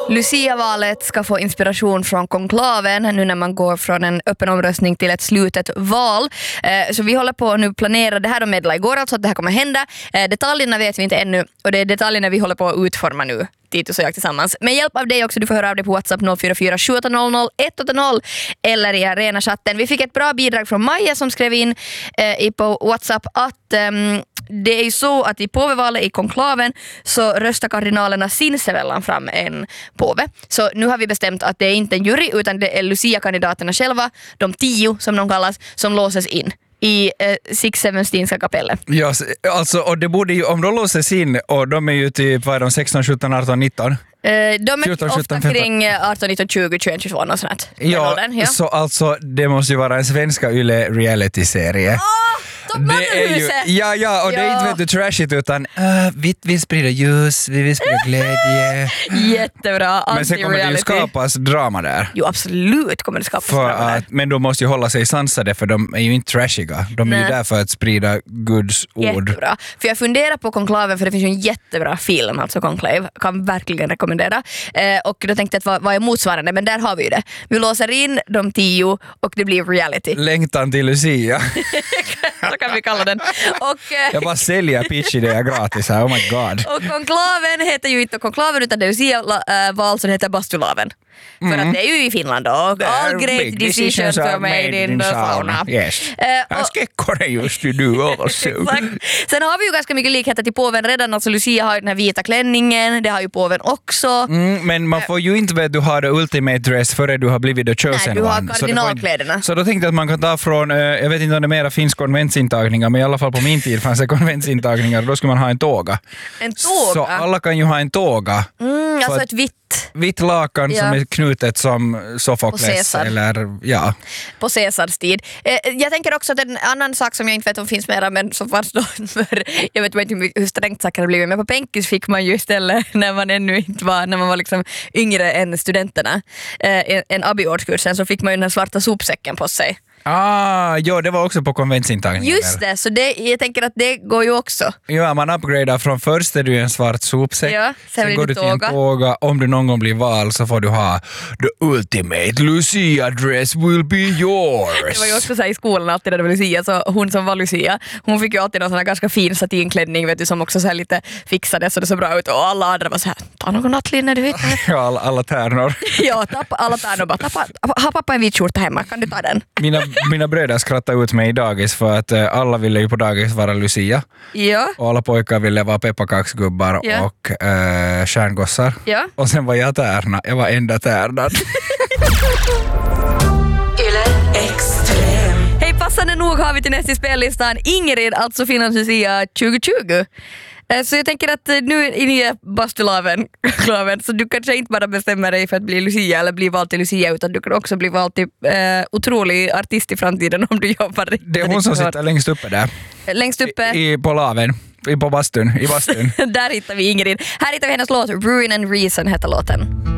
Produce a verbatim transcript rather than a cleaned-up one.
Lucia-valet ska få inspiration från konklaven nu när man går från en öppen omröstning till ett slutet val. Eh, så vi håller på att nu planera det här och medla igår alltså att det här kommer hända. Eh, detaljerna vet vi inte ännu och det är detaljerna vi håller på att utforma nu. Titus och jag tillsammans. Med hjälp av dig också, du får höra av dig på WhatsApp noll fyra fyra sju åtta noll noll ett åtta noll eller i Arena-chatten. Vi fick ett bra bidrag från Maja som skrev in eh, på WhatsApp att eh, det är ju så att i påvevalet i konklaven så röstar kardinalerna sinsemellan fram en påve. Så nu har vi bestämt att det är inte en jury utan det är Lucia-kandidaterna själva, de tio som de kallas, som låses in i eh, Sixsevenstiinska kapellet. Ja, alltså, och det borde ju, om de låses in och de är ju typ, vad är de, sexton, sjutton, arton, nitton? Eh, de är fjorton, ofta sjutton, kring arton, nitton, tjugo, tjugoett, tjugotvå och sånt. Ja, åldern, ja, så alltså det måste ju vara en svenska Yle reality-serie. Oh! Det är ju, ja, ja, och ja. Det är inte vet du, trashigt utan uh, vi vill sprida ljus, vi vill sprida glädje. Jättebra, men sen kommer det ju skapas drama där. Jo, absolut kommer det skapas för drama där. Att, men de måste ju hålla sig sansade för de är ju inte trashiga. De Nej. är ju där för att sprida Guds ord. Jättebra. För jag funderar på konklaven för det finns ju en jättebra film, alltså Conclave, kan verkligen rekommendera. Eh, och då tänkte jag att vad, vad är motsvarande, men där har vi ju det. Vi låser in de tio och det blir reality. Längtan till Lucia. Så kan vi kalla den. Och, eh, jag bara säljer pitchidéer gratis här, oh my god. Och konklaven heter ju inte konklaven utan det är Lucia-val, så det heter Bastulaven. Mm. För att det är ju i Finland då. All great decisions are made in the sauna. Yes. Uh, jag skäckor just du nu också. Sen har vi ju ganska mycket likheter till påven redan. Alltså Lucia har ju den här vita klänningen, det har ju påven också. Mm, men man får ju inte vet du har the ultimate dress före du har blivit the chosen Nej, du har one. kardinalkläderna. Så, så då tänkte jag att man kan ta från, jag vet inte om det mera finns konventsintagningar, men i alla fall på min tid fanns det konventsintagningar och då skulle man ha en tåga. En tåga? Så alla kan ju ha en tåga. Mm, alltså ett vitt vitt lakan ja. Som är knutet som Sofokles eller ja. På Caesars tid. Eh, jag tänker också att en annan sak som jag inte vet om finns mera men som fanns då för, jag vet inte hur strängt saker det blivit, men på Penkis fick man ju istället när man ännu inte var, när man var liksom yngre än studenterna eh, en abiårskursen så fick man ju den här svarta sopsäcken på sig. Ah, ja, det var också på konventsintagningen. Just det, så det, jag tänker att det går ju också. Ja, man upgradar från först är du en svart sopsäck. Ja, sen, sen går du till en tåga. Om du någon gång blir val så får du ha the ultimate Lucia dress will be yours. Det var ju också så här i skolan alltid när det var Lucia, så hon som var Lucia, hon fick ju alltid någon sån här ganska fin satinklänning, vet du, som också så här lite fixade så det så bra ut och alla andra var så här, ta någon nattlinne, du vet. Ja, alla, alla tärnor. Ja, tappa, alla tärnor bara, tappa, ha pappa en vit skjorta hemma, kan du ta den? Mina Mina bröder skrattade ut mig i dagis för att uh, alla ville ju på dagis vara Lucia. Ja. Och alla pojkar ville vara pepparkaksgubbar ja. Och uh, stjärngossar. Ja. Och sen var jag tärna. Jag var enda tärnad. Hej, passande nog har vi till nästa spellistan Ingrid, alltså Finlands Lucia tjugo tjugo. Så jag tänker att nu är ni Bastulaven, så du kanske inte bara bestämmer dig för att bli Lucia eller bli vald till Lucia, utan du kan också bli vald till eh, otrolig artist i framtiden om du jobbar riktigt. Det är hon som sitter längst uppe där. Längst uppe? I, i på laven, i på bastun, i bastun. Där hittar vi Ingrid. Här hittar vi hennes låt, Ruin and Reason heter låten.